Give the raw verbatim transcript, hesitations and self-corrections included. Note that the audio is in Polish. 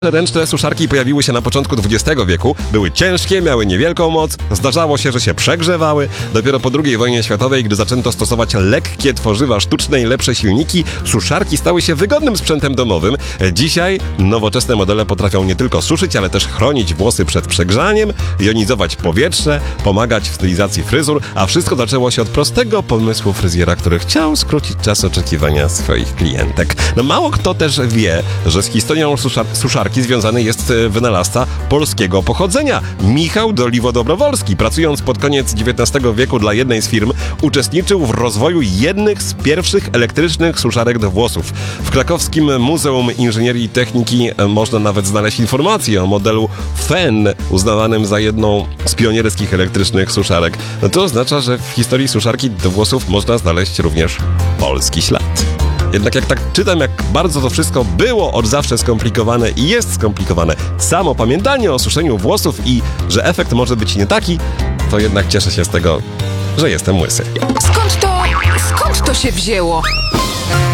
Ręczne suszarki pojawiły się na początku dwudziestego wieku, były ciężkie, miały niewielką moc, zdarzało się, że się przegrzewały. Dopiero po drugiej wojnie światowej, gdy zaczęto stosować lekkie tworzywa sztuczne i lepsze silniki, suszarki stały się wygodnym sprzętem domowym. Dzisiaj nowoczesne modele potrafią nie tylko suszyć, ale też chronić włosy przed przegrzaniem, jonizować powietrze, pomagać w stylizacji fryzur, a wszystko zaczęło się od prostego pomysłu fryzjera, który chciał skrócić czas oczekiwania swoich klientek. No mało kto też wie, że z historią suszar- suszarki związany jest wynalazca polskiego pochodzenia. Michał Doliwo-Dobrowolski, pracując pod koniec dziewiętnastego wieku dla jednej z firm, uczestniczył w rozwoju jednych z pierwszych elektrycznych suszarek do włosów. W krakowskim Muzeum Inżynierii i Techniki można nawet znaleźć informacje o modelu Fen, uznawanym za jedną z pionierskich elektrycznych suszarek. To oznacza, że w historii suszarki do włosów można znaleźć również polski ślad. Jednak jak tak czytam, jak bardzo to wszystko było od zawsze skomplikowane i jest skomplikowane, samo pamiętanie o suszeniu włosów i że efekt może być nie taki, to jednak cieszę się z tego, że jestem łysy. Skąd to, skąd to się wzięło?